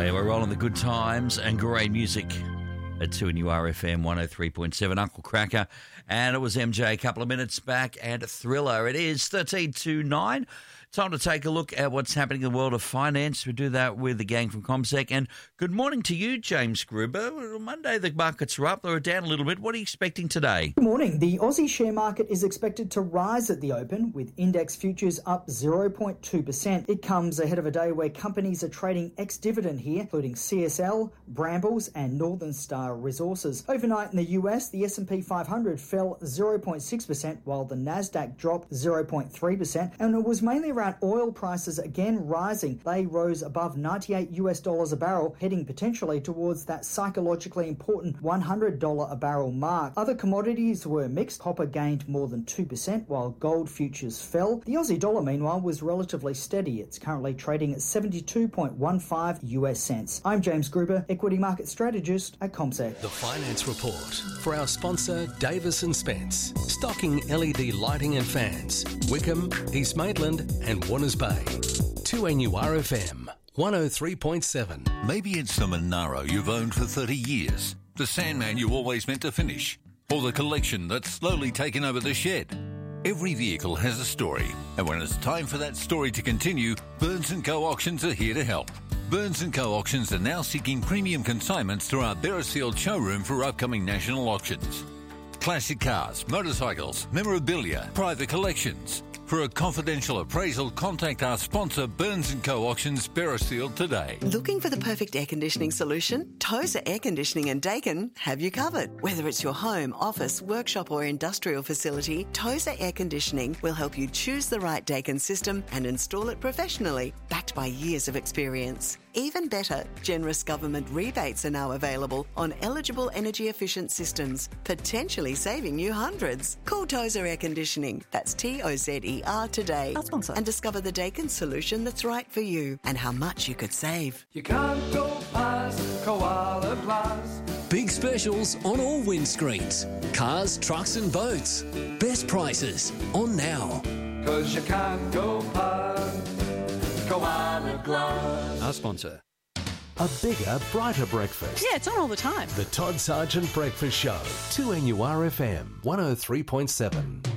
Yeah, we're rolling the good times and great music at 2NURFM 103.7. Uncle Cracker, and it was MJ a couple of minutes back, and Thriller. It is 13 to 9. Time to take a look at what's happening in the world of finance. We do that with the gang from CommSec. And good morning to you, James Gruber. Monday, the markets are up. They were down a little bit. What are you expecting today? Good morning. The Aussie share market is expected to rise at the open, with index futures up 0.2%. It comes ahead of a day where companies are trading ex-dividend here, including CSL, Brambles and Northern Star Resources. Overnight in the US, the S&P 500 fell 0.6%, while the Nasdaq dropped 0.3%, and it was mainly around oil prices again rising. They rose above $98 a barrel, heading potentially towards that psychologically important $100 a barrel mark. Other commodities were mixed. Copper gained more than 2%, while gold futures fell. The Aussie dollar, meanwhile, was relatively steady. It's currently trading at 72.15 US cents. I'm James Gruber, equity market strategist at CommSec. The Finance Report for our sponsor, Davis & Spence. Stocking LED lighting and fans. Wickham, East Maitland and Warners Bay. 2NURFM 103.7. Maybe it's the Monaro you've owned for 30 years, the Sandman you always meant to finish, or the collection that's slowly taken over the shed. Every vehicle has a story, and when it's time for that story to continue, Burns & Co. Auctions are here to help. Burns & Co. Auctions are now seeking premium consignments through our Beresfield showroom for upcoming national auctions. Classic cars, motorcycles, memorabilia, private collections. For a confidential appraisal, contact our sponsor, Burns & Co. Auctions, Beresfield today. Looking for the perfect air conditioning solution? Tozer Air Conditioning and Dakin have you covered. Whether it's your home, office, workshop or industrial facility, Tozer Air Conditioning will help you choose the right Dakin system and install it professionally, backed by years of experience. Even better, generous government rebates are now available on eligible energy-efficient systems, potentially saving you hundreds. Call Tozer Air Conditioning, that's TOZER today, our sponsor, and discover the Dakin solution that's right for you and how much you could save. You can't go past Koala Plus. Big specials on all windscreens. Cars, trucks and boats. Best prices on now. 'Cause you can't go past Koala Plus. Our sponsor. A bigger, brighter breakfast. Yeah, it's on all the time. The Todd Sargent Breakfast Show. 2NURFM 103.7.